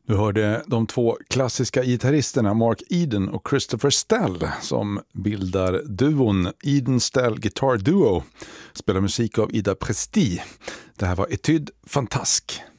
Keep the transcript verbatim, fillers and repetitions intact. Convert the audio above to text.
Du hörde de två klassiska gitarristerna Mark Eden och Christopher Stell som bildar duon Eden Stell Guitar Duo. Spelar musik av Ida Presti. Det här var Etude Fantasque.